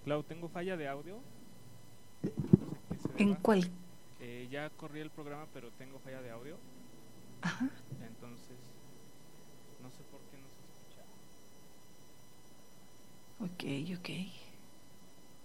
Clau, tengo falla de audio. No sé qué se ¿En deba. cuál? Ya corrí el programa, pero tengo falla de audio. Ajá. Entonces, no sé por qué no se escucha. Ok, ok.